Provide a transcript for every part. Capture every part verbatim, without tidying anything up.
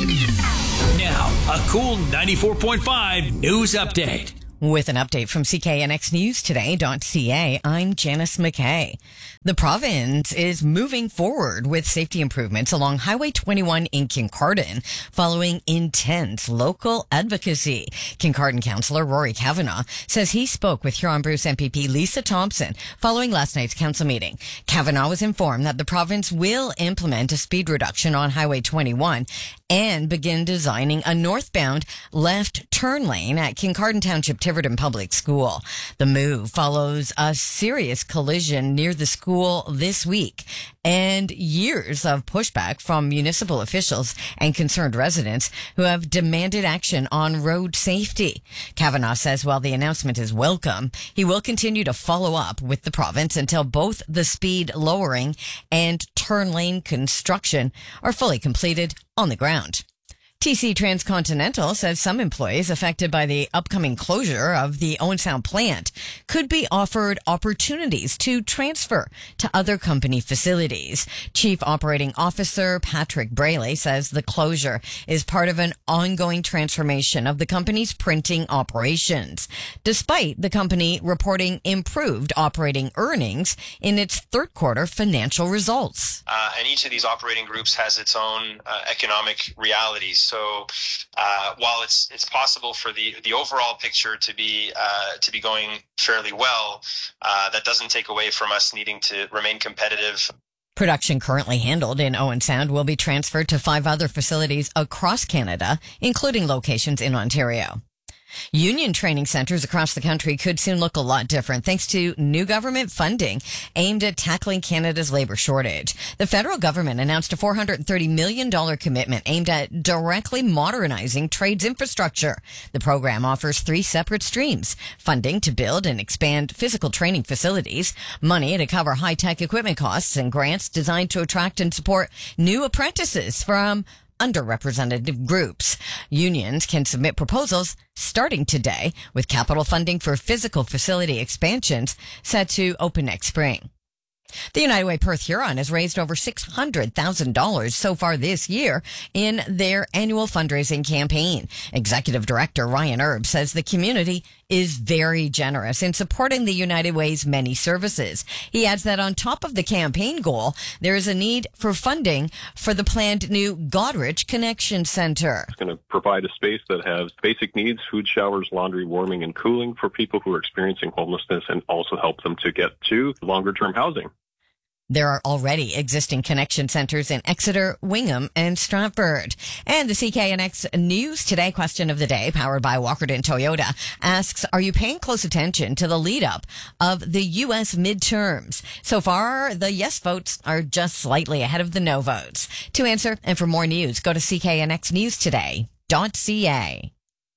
Now, a cool ninety-four point five news update. With an update from C K N X News Today dot C A, I'm Janice McKay. The province is moving forward with safety improvements along Highway twenty-one in Kincardine following intense local advocacy. Kincardine Councillor Rory Kavanagh says he spoke with Huron-Bruce M P P Lisa Thompson following last night's council meeting. Kavanagh was informed that the province will implement a speed reduction on Highway twenty-one and begin designing a northbound left turn lane at Kincardine Township Tiverton Public School. The move follows a serious collision near the school this week and years of pushback from municipal officials and concerned residents who have demanded action on road safety. Kavanagh says while the announcement is welcome, he will continue to follow up with the province until both the speed lowering and turn lane construction are fully completed on the ground. T C Transcontinental says some employees affected by the upcoming closure of the Owen Sound plant could be offered opportunities to transfer to other company facilities. Chief Operating Officer Patrick Brayley says the closure is part of an ongoing transformation of the company's printing operations, despite the company reporting improved operating earnings in its third quarter financial results. Uh, and each of these operating groups has its own uh, economic realities. So uh, while it's it's possible for the, the overall picture to be uh, to be going fairly well, uh, that doesn't take away from us needing to remain competitive. Production currently handled in Owen Sound will be transferred to five other facilities across Canada, including locations in Ontario. Union training centers across the country could soon look a lot different thanks to new government funding aimed at tackling Canada's labor shortage. The federal government announced a four hundred thirty million dollars commitment aimed at directly modernizing trades infrastructure. The program offers three separate streams: funding to build and expand physical training facilities, money to cover high-tech equipment costs, and grants designed to attract and support new apprentices from underrepresented groups. Unions can submit proposals starting today, with capital funding for physical facility expansions set to open next spring. The United Way Perth Huron has raised over six hundred thousand dollars so far this year in their annual fundraising campaign. Executive Director Ryan Erb says the community is very generous in supporting the United Way's many services. He adds that on top of the campaign goal, there is a need for funding for the planned new Godrich Connection Centre. It's going to provide a space that has basic needs, food, showers, laundry, warming, and cooling for people who are experiencing homelessness, and also help them to get to longer-term housing. There are already existing connection centers in Exeter, Wingham, and Stratford. And the C K N X News Today question of the day, powered by Walkerton Toyota, asks, are you paying close attention to the lead-up of the U S midterms? So far, the yes votes are just slightly ahead of the no votes. To answer and for more news, go to C K N X News Today dot C A.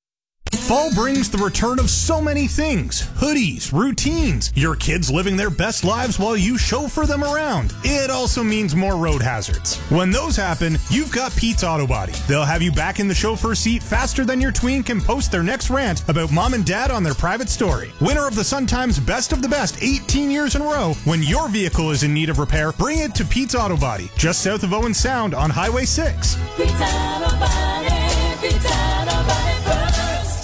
Fall brings the return of so many things. Hoodies, routines, your kids living their best lives while you chauffeur them around. It also means more road hazards. When those happen, you've got Pete's Auto Body. They'll have you back in the chauffeur seat faster than your tween can post their next rant about mom and dad on their private story. Winner of the Sun Times Best of the Best eighteen years in a row, when your vehicle is in need of repair, bring it to Pete's Auto Body, just south of Owen Sound on Highway six. Pete's Auto Body, Pete's Auto Body first.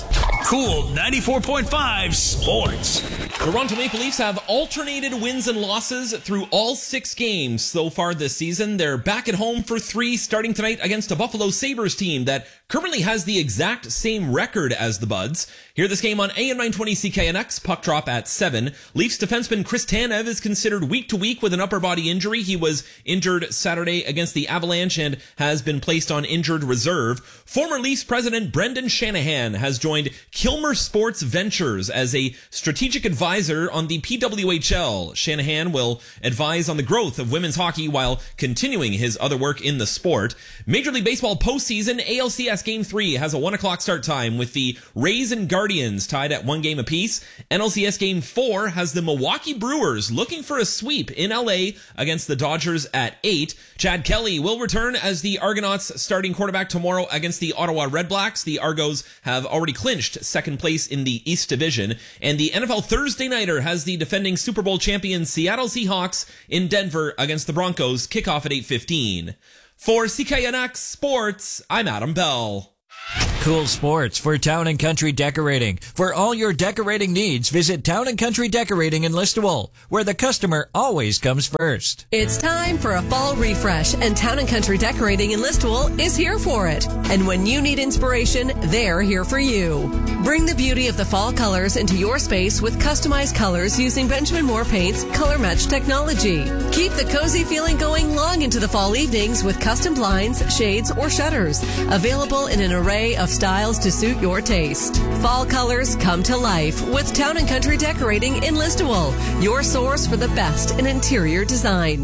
Cool ninety-four point five Sports. Toronto Maple Leafs have alternated wins and losses through all six games so far this season. They're back at home for three, starting tonight against a Buffalo Sabres team that currently has the exact same record as the Buds. Hear this game on A M nine twenty C K N X, puck drop at seven. Leafs defenseman Chris Tanev is considered week to week with an upper body injury. He was injured Saturday against the Avalanche and has been placed on injured reserve. Former Leafs president Brendan Shanahan has joined Kilmer Sports Ventures as a strategic advisor on the P W H L. Shanahan will advise on the growth of women's hockey while continuing his other work in the sport. Major League Baseball postseason A L C S Game three has a one o'clock start time with the Rays and Guardians tied at one game apiece. N L C S Game four has the Milwaukee Brewers looking for a sweep in L A against the Dodgers at eight. Chad Kelly will return as the Argonauts starting quarterback tomorrow against the Ottawa Redblacks. The Argos have already clinched second place in the East Division. And the N F L Thursday Nighter has the defending Super Bowl champion Seattle Seahawks in Denver against the Broncos. Kickoff at eight fifteen. For C K N X Sports, I'm Adam Bell. Cool Sports for Town and Country Decorating. For all your decorating needs, visit Town and Country Decorating in Listowel, where the customer always comes first. It's time for a fall refresh, and Town and Country Decorating in Listowel is here for it. And when you need inspiration, they're here for you. Bring the beauty of the fall colors into your space with customized colors using Benjamin Moore Paint's Color Match technology. Keep the cozy feeling going long into the fall evenings with custom blinds, shades, or shutters. Available in an array of styles to suit your taste. Fall colors come to life with Town and Country Decorating in Listowel, your source for the best in interior design.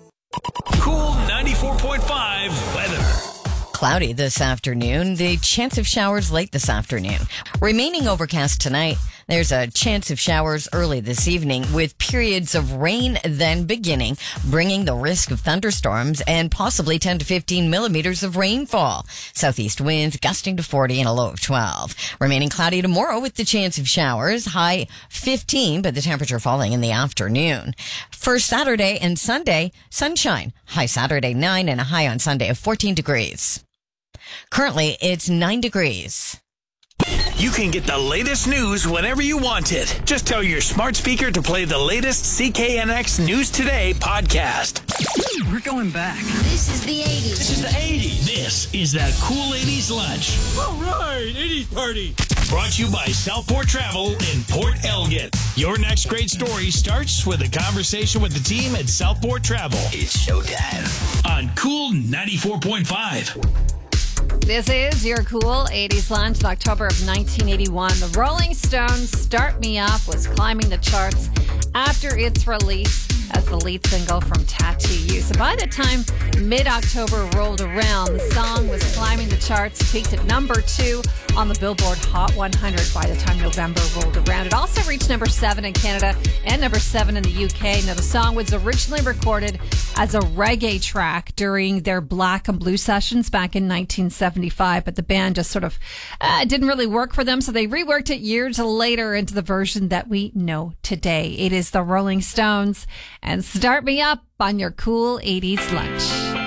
Cool ninety-four point five weather. Cloudy this afternoon. The chance of showers late this afternoon. Remaining overcast tonight. There's a chance of showers early this evening with periods of rain then beginning, bringing the risk of thunderstorms and possibly ten to fifteen millimeters of rainfall. Southeast winds gusting to forty and a low of twelve. Remaining cloudy tomorrow with the chance of showers, high fifteen, but the temperature falling in the afternoon. For Saturday and Sunday, sunshine. High Saturday nine and a high on Sunday of fourteen degrees. Currently, it's nine degrees. You can get the latest news whenever you want it. Just tell your smart speaker to play the latest C K N X News Today podcast. We're going back. This is the eighties. This is the eighties. This is that cool eighties lunch. All right, eighties party. Brought to you by Southport Travel in Port Elgin. Your next great story starts with a conversation with the team at Southport Travel. It's showtime on Cool ninety-four point five. This is your cool eighties lunch in October of nineteen eighty-one. The Rolling Stones' Start Me Up was climbing the charts after its release as the lead single from Tattoo You. So by the time mid-October rolled around, the song was climbing the charts, peaked at number two on the Billboard Hot one hundred by the time November rolled around. It also reached number seven in Canada and number seven in the U K. Now, the song was originally recorded as a reggae track during their Black and Blue sessions back in nineteen seventy-five, but the band just sort of uh, didn't really work for them, so they reworked it years later into the version that we know today. It is the Rolling Stones and Start Me Up on your cool eighties lunch.